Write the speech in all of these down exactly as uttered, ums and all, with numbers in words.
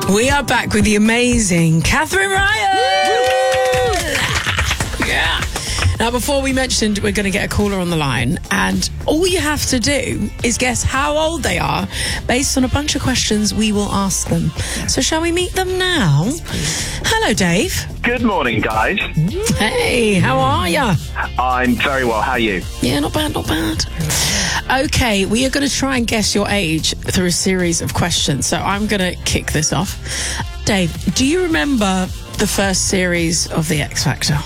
We are back with the amazing Katherine Ryan. Yeah. Now, before we mentioned we're going to get a caller on the line, and all you have to do is guess how old they are based on a bunch of questions we will ask them. So shall we meet them now? Hello, Dave. Good morning, guys. Hey, how are you? I'm very well. How are you? Yeah, not bad, not bad. Okay, we are going to try and guess your age through a series of questions. So I'm going to kick this off. Dave, do you remember the first series of The X Factor?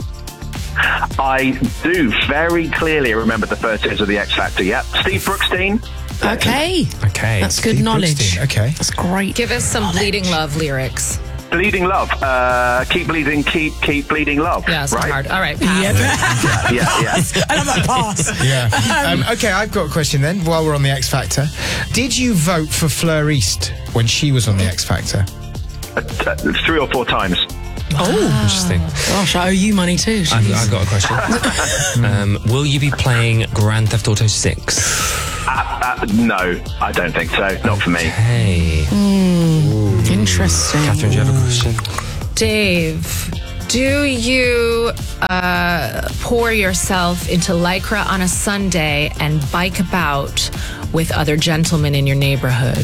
I do very clearly remember the first series of The X Factor. Yep. Steve Brookstein. Okay. Okay. That's good Steve knowledge. Brookstein. Okay. That's great. Give us some knowledge. Bleeding Love lyrics. Bleeding Love. Uh, keep bleeding, keep keep bleeding love. Yeah, it's right? hard. All right, pass. Yeah, Yeah, yeah, yeah. I love that pass. Yeah. Um, okay, I've got a question then, while we're on the X Factor. Did you vote for Fleur East when she was on the X Factor? Uh, uh, three or four times. Oh, Interesting. gosh, I owe you money too. I've, Jeez. I've got a question. um, will you be playing Grand Theft Auto six? Uh, uh, no, I don't think so. Not for me. Hey. Mm, interesting. Catherine, do you have a question? Dave, do you uh, pour yourself into Lycra on a Sunday and bike about with other gentlemen in your neighborhood?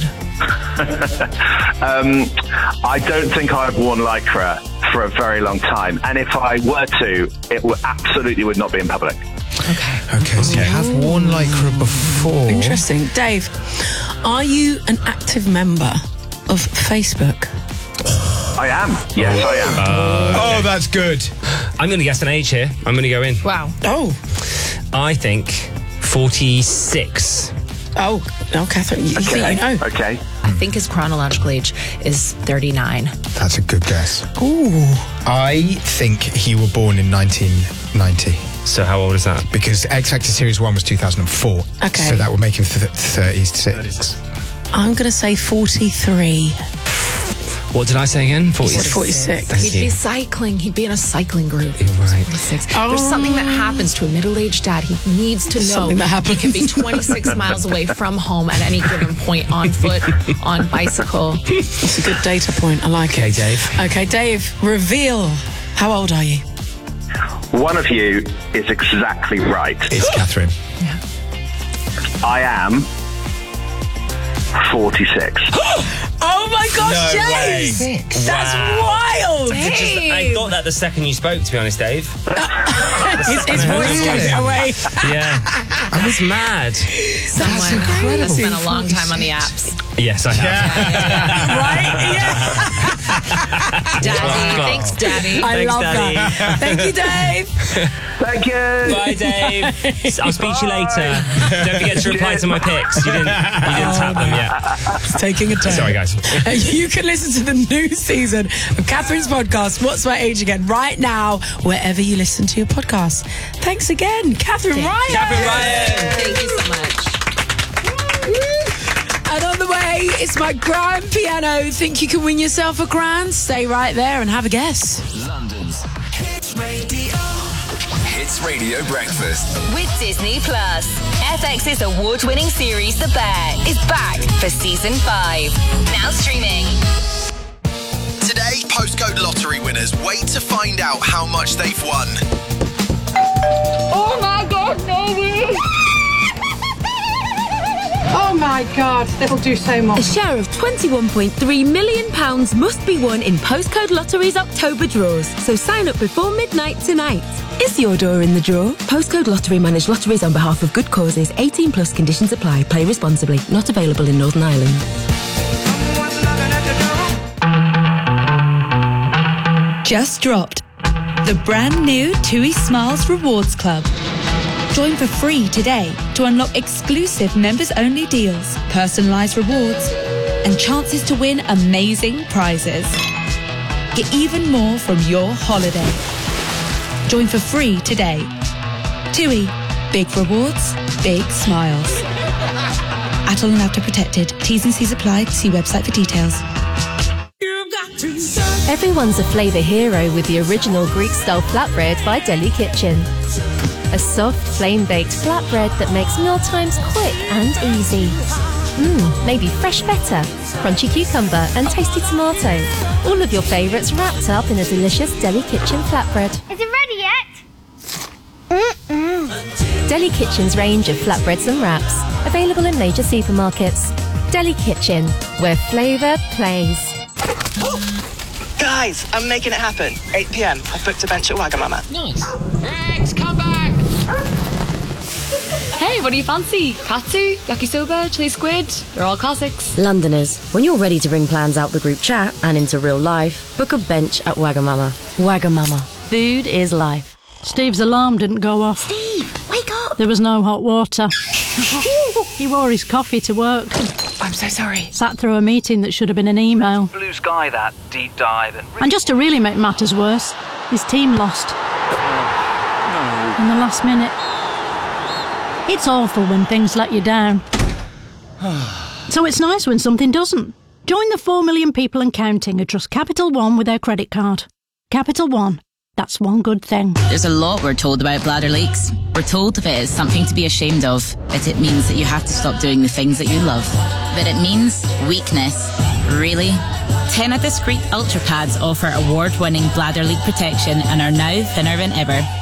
um, I don't think I've worn Lycra for a very long time. And if I were to, it would absolutely would not be in public. Okay. Okay, so you have worn Lycra before. Interesting. Dave, are you an active member of Facebook? I am. Yes, I am. Oh, that's good. I'm going to guess an age here. I'm going to go in. Wow. Oh. I think forty-six. Oh, no, Catherine, you, you Okay. think you know? Okay. I think his chronological age is thirty-nine. That's a good guess. Ooh. I think he was born in nineteen ninety. So how old is that? Because X Factor Series one was two thousand four. Okay. So that would make him th- thirty-six. I'm going to say forty-three. What did I say again? said forty-six. Thank He'd you. be cycling. He'd be in a cycling group. You're right. twenty-six. There's something that happens to a middle-aged dad. He needs to know Something that happens. he can be twenty-six miles away from home at any given point, on foot, on bicycle. That's a good data point. I like Okay, it. Dave. Okay, Dave, reveal. How old are you? One of you is exactly right. It's Catherine. I am forty-six. Oh my gosh, No James! way. That's Wow. wild! Just- I thought that the second you spoke, to be honest, Dave. His, his voice gave it away. Yeah. I was mad. Someone incredible. spent a long time on the apps. Yes, I have. Right? Yeah. Daddy, thanks, Daddy. I Thanks, love Daddy. that. Thank you, Dave. Thank you. Bye, Dave. I'll speak to you later. Don't forget to reply to my pics. You didn't, you didn't tap them yet. It's taking a turn. Sorry, guys. You can listen to the new season of Catherine's podcast, What's My Age Again, right now, wherever you listen to your podcast. Thanks again, Catherine Ryan. Catherine Ryan. Thank you so much. And on the way, it's my grand piano. Think you can win yourself a grand? Stay right there and have a guess. London's Hits Radio. Hits Radio Breakfast. With Disney Plus, F X's award-winning series The Bear is back for season five. Now streaming. Today, postcode lottery winners wait to find out how much they've won. Oh my God, Navy! Oh my God, that'll do so A much. share of twenty-one point three million pounds must be won in Postcode Lottery's October draws, so sign up before midnight tonight. Is your door in the draw? Postcode Lottery manage lotteries on behalf of good causes. eighteen plus conditions apply. Play responsibly. Not available in Northern Ireland. Just dropped. The brand new TUI Smiles Rewards Club. Join for free today to unlock exclusive members-only deals, personalised rewards, and chances to win amazing prizes. Get even more from your holiday. Join for free today. TUI. Big rewards, big smiles. Atoll and After Protected. T's and C's apply. See website for details. Everyone's a flavour hero with the original Greek-style flatbread by Deli Kitchen. A soft, flame-baked flatbread that makes mealtimes quick and easy. Mmm, maybe fresh feta, crunchy cucumber and tasty tomato. All of your favourites wrapped up in a delicious Deli Kitchen flatbread. Is it ready yet? Mm-mm. Deli Kitchen's range of flatbreads and wraps, available in major supermarkets. Deli Kitchen, where flavour plays. Guys, I'm making it happen. eight p.m. I've booked a bench at Wagamama. Nice. Rex, come back! Hey, what do you fancy? Katsu, yakisoba, chili squid? They're all classics. Londoners, when you're ready to bring plans out the group chat and into real life, book a bench at Wagamama. Wagamama. Food is life. Steve's alarm didn't go off. Steve, wake up! There was no hot water. He wore his coffee to work. I'm so sorry. Sat through a meeting that should have been an email. Blue sky, that deep dive. And, and just to really make matters worse, his team lost. No. In the last minute. It's awful when things let you down. So it's nice when something doesn't. Join the four million people and counting who trust Capital One with their credit card. Capital One. That's one good thing. There's a lot we're told about bladder leaks. We're told if it is something to be ashamed of, that it means that you have to stop doing the things that you love. That it means weakness. Really? Tena Discreet Ultra Pads offer award-winning bladder leak protection and are now thinner than ever.